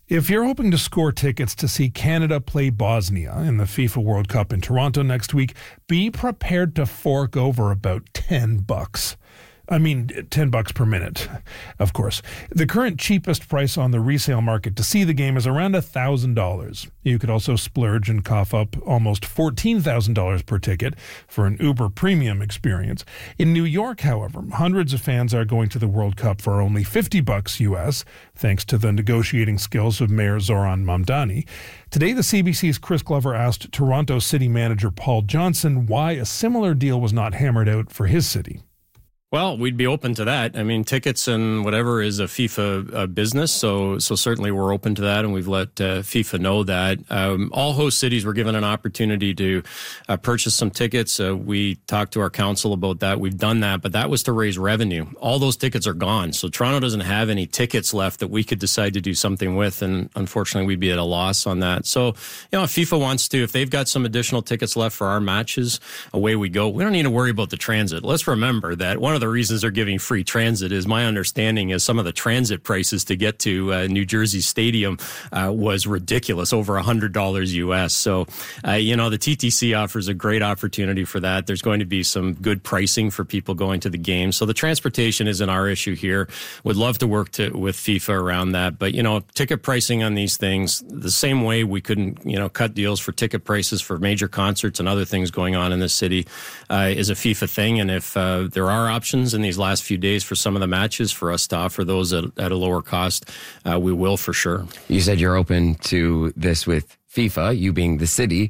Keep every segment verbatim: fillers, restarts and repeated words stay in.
If you're hoping to score tickets to see Canada play Bosnia in the FIFA World Cup in Toronto next week, be prepared to fork over about ten bucks. I mean, ten bucks per minute, of course. The current cheapest price on the resale market to see the game is around one thousand dollars. You could also splurge and cough up almost fourteen thousand dollars per ticket for an uber premium experience. In New York, however, hundreds of fans are going to the World Cup for only fifty bucks U S, thanks to the negotiating skills of Mayor Zoran Mamdani. Today, the C B C's Chris Glover asked Toronto City Manager Paul Johnson why a similar deal was not hammered out for his city. Well, we'd be open to that. I mean, tickets and whatever is a FIFA uh, business, so so certainly we're open to that, and we've let uh, FIFA know that. Um, all host cities were given an opportunity to uh, purchase some tickets. Uh, we talked to our council about that. We've done that, but that was to raise revenue. All those tickets are gone, so Toronto doesn't have any tickets left that we could decide to do something with, and unfortunately we'd be at a loss on that. So, you know, if FIFA wants to, if they've got some additional tickets left for our matches, away we go. We don't need to worry about the transit. Let's remember that one of the reasons they're giving free transit is, my understanding is, some of the transit prices to get to uh, New Jersey Stadium uh, was ridiculous, over one hundred dollars U S. So, uh, you know, the T T C offers a great opportunity for that. There's going to be some good pricing for people going to the game. So the transportation isn't our issue here. Would love to work to, with FIFA around that. But, you know, ticket pricing on these things, the same way we couldn't, you know, cut deals for ticket prices for major concerts and other things going on in this city uh, is a FIFA thing. And if uh, there are options in these last few days for some of the matches for us to offer those at, at a lower cost, uh, we will for sure. You said you're open to this with FIFA, you being the city.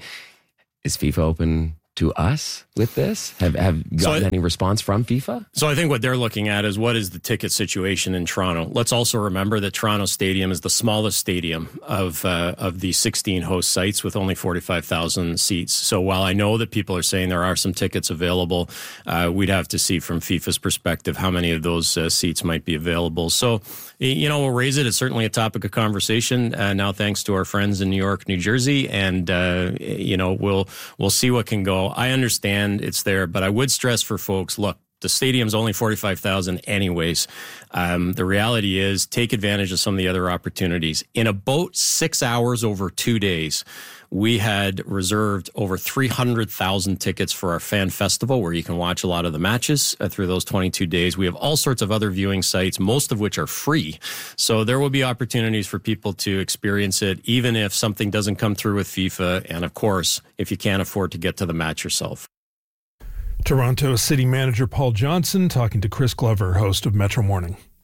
Is FIFA open to us with this? Have have gotten so I, any response from FIFA? So I think what they're looking at is, what is the ticket situation in Toronto? Let's also remember that Toronto Stadium is the smallest stadium of uh, of the sixteen host sites, with only forty-five thousand seats. So while I know that people are saying there are some tickets available, uh, we'd have to see from FIFA's perspective how many of those uh, seats might be available. So, you know, we'll raise it. It's certainly a topic of conversation uh, now, thanks to our friends in New York, New Jersey, and uh, you know, we'll we'll see what can go. I understand it's there, but I would stress for folks, look, the stadium's only forty-five thousand anyways. Um, the reality is, take advantage of some of the other opportunities. In about six hours over two days, we had reserved over three hundred thousand tickets for our fan festival, where you can watch a lot of the matches uh, through those twenty-two days. We have all sorts of other viewing sites, most of which are free. So there will be opportunities for people to experience it, even if something doesn't come through with FIFA. And of course, if you can't afford to get to the match yourself. Toronto City Manager Paul Johnson talking to Chris Glover, host of Metro Morning.